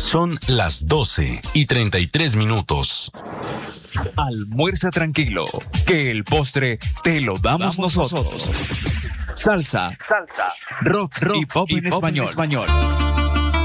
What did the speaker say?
Son las 12:33. Almuerza tranquilo, que el postre te lo damos nosotros. Salsa, rock y pop en español.